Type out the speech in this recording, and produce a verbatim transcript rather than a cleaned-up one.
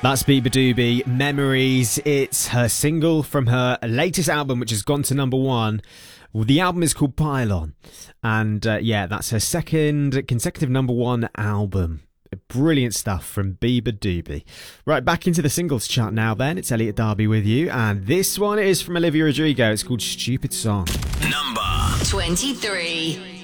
That's Beabadoobee, Memories. It's her single from her latest album, which has gone to number one. Well, the album is called Pylon. And uh, yeah, that's her second consecutive number one album. Brilliant stuff from Beabadoobee. Right, back into the singles chart now then. It's Elliot Darby with you. And this one is from Olivia Rodrigo. It's called Stupid Song. Number twenty-three.